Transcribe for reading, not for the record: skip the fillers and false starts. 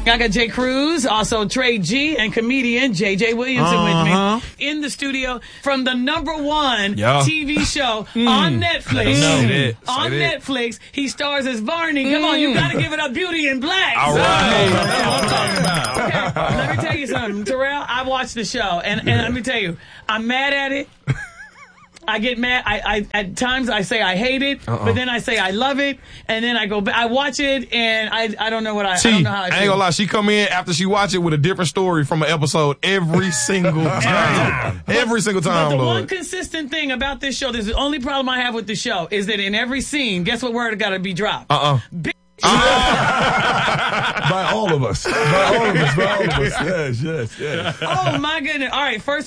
I got Jay Cruz, also Trey G, and comedian J.J. Williamson with me in the studio from the #1 TV show on Netflix. Netflix, he stars as Barney. Come on, you got to give it up, Beauty in Black. All right. That's what I'm talking about. Okay, let me tell you something. Terrell, I watched the show, and let me tell you, I'm mad at it. I get mad. I at times I say I hate it, but then I say I love it, and then I go back. I watch it, and I don't know what I don't know how I feel. ain't gonna lie. She come in after she watch it with a different story from an episode every single time. Every single time, But the Lord. one consistent thing about this show, this is the only problem I have with the show, is that in every scene, guess what word got to be dropped? By all of us. Yes. Oh, my goodness. All right, first